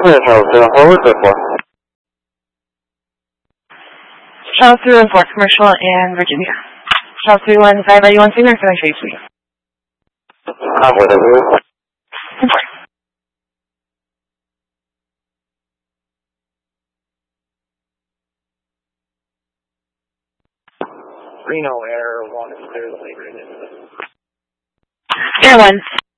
Charles 314, what's it for? Charles 314, commercial in Virginia. Charles 315, are you on signal or can I trace you? Whatever. Reno Air 1 is clear later in this. Air 1.